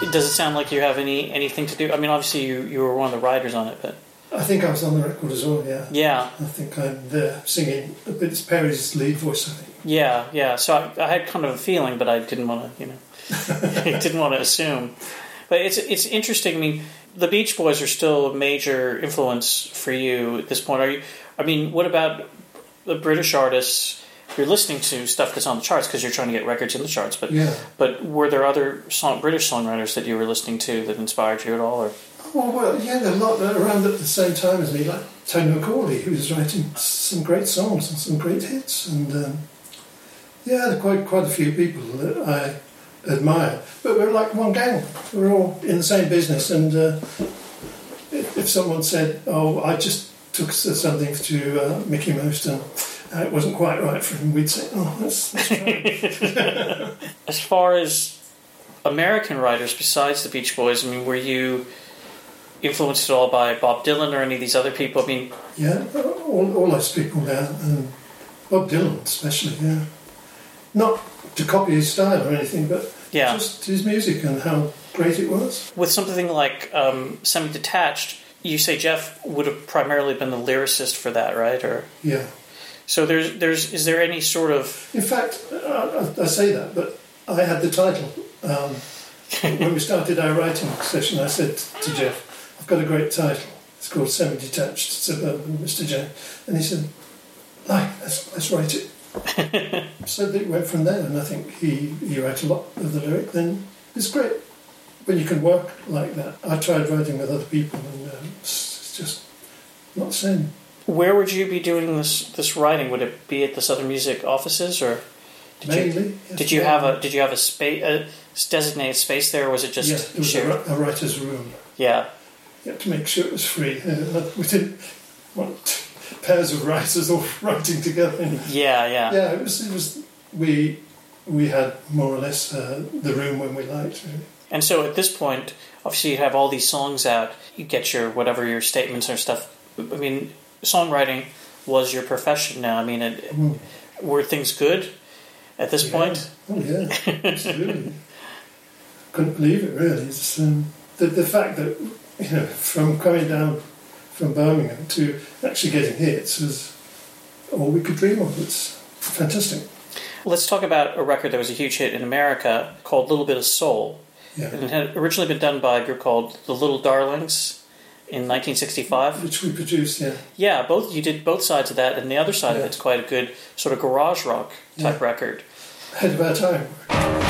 Does it sound like you have anything to do? I mean, obviously you were one of the writers on it, but... I think I was on the record as well, yeah. Yeah. I think I'm there singing, but it's Perry's lead voice, I think. Yeah. So I had kind of a feeling, but I didn't want to, didn't want to assume. But it's interesting. I mean, the Beach Boys are still a major influence for you at this point. What about the British artists? You're listening to stuff that's on the charts because you're trying to get records in the charts. But But were there other British songwriters that you were listening to that inspired you at all? Or? Oh, well, yeah, there are a lot around at the same time as me, like Tony McAuley, who was writing some great songs and some great hits. And, there are quite a few people that I admire. But we're like one gang. We're all in the same business. And if someone said, I just took something to Mickey Most and it wasn't quite right for him, we'd say, let's try. As far as American writers besides the Beach Boys, were you influenced at all by Bob Dylan or any of these other people? Yeah, all those people now, and Bob Dylan especially, yeah. Not to copy his style or anything, but just his music and how great it was. With something like Semi-Detached, you say Jeff would have primarily been the lyricist for that, right? Or yeah. So is there any sort of... In fact, I say that, but I had the title. When we started our writing session, I said to Jeff, I've got a great title. It's called Semi-Detached Suburban Mr. J. And he said, let's write it. So it went from there, and I think he wrote a lot of the lyric. Then it's great when you can work like that. I tried writing with other people, and it's just not the same. Where would you be doing this writing? Would it be at the Southern Music offices, or did you have a space, a designated space there, or was it just it was a writer's room? Yeah. You had to make sure it was free. We didn't want pairs of writers all writing together. Yeah. Yeah, it was. We had more or less the room when we liked, really. And so at this point, obviously you have all these songs out. You get your statements or stuff. Songwriting was your profession now. Were things good at this point? Oh yeah, absolutely. Couldn't believe it, really. It's the fact that from coming down from Birmingham to actually getting hits was all we could dream of. It's fantastic. Let's talk about a record that was a huge hit in America called Little Bit of Soul. Yeah. And it had originally been done by a group called The Little Darlings in 1965. Which we produced, yeah. Yeah, you did both sides of that, and the other side of it's quite a good sort of garage rock type record. Ahead of our time.